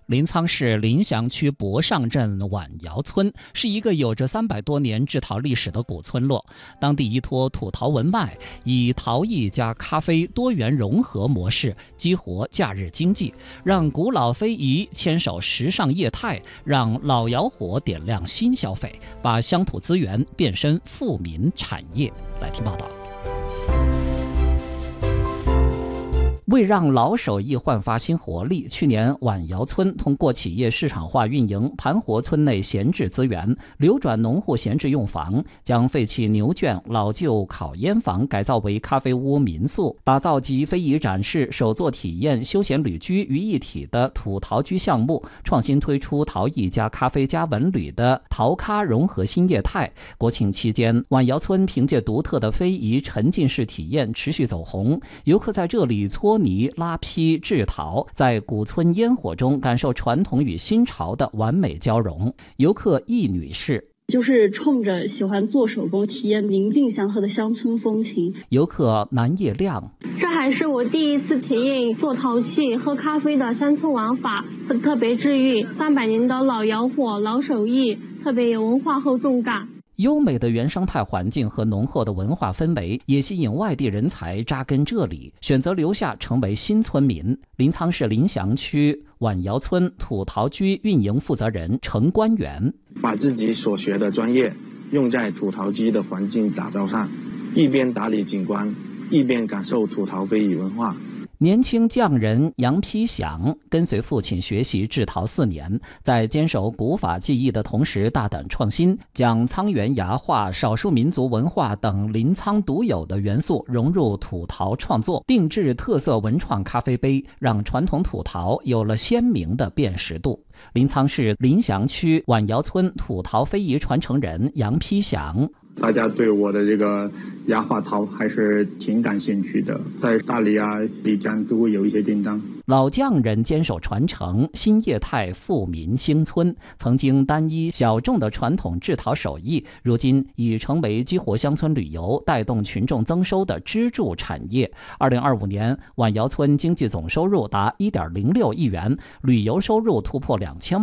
临沧市临翔区博上镇晚窑村是一个有着300多年制陶历史的古村落，当地依托土陶文脉，以陶艺加咖啡多元融合模式激活假日经济，让古老非遗牵手时尚业态，让老窑火点亮新消费，把乡土资源变身富民产业。来听报道。为让老手艺焕发新活力，去年晚窑村通过企业市场化运营，盘活村内闲置资源，流转农户闲置用房，将废弃牛圈、老旧烤烟房改造为咖啡屋民宿，打造集非遗展示、手作体验、休闲旅居于一体的土陶居项目，创新推出陶艺加咖啡加文旅的陶咖融合新业态。国庆期间，晚窑村凭借独特的非遗沉浸式体验持续走红，游客在这里搓泥、拉坯、制陶，在古村烟火中感受传统与新潮的完美交融。游客易女士就是冲着喜欢做手工、体验宁静祥和的乡村风情。 游客南叶亮， 这还是我第一次体验做陶器、喝咖啡的乡村玩法，特别治愈。300年的老窑火、老手艺，特别有文化厚重感。 优美的原生态环境和浓厚的文化氛围也吸引外地人才扎根这里，选择留下成为新村民。临沧市临翔区晚窑村土陶居运营负责人程官元， 把自己所学的专业用在土陶居的环境打造上，一边打理景观，一边感受土陶非遗文化。 年轻匠人杨丕祥跟随父亲学习制陶4年，在坚守古法技艺的同时大胆创新，将沧源崖话、少数民族文化等临沧独有的元素融入土陶创作，定制特色文创咖啡杯，让传统土陶有了鲜明的辨识度。临沧市临翔区晚窑村土陶非遗传承人杨丕祥， 大家对我的这个压花陶还是挺感兴趣的，在大理啊、丽江都会有一些订单。 老匠人坚守传承，新业态富民兴村。曾经单一小众的传统制陶手艺，如今已成为激活乡村旅游、带动群众增收的支柱产业。2025年，晚窑村经济总收入达1.06亿元，旅游收入突破2000万。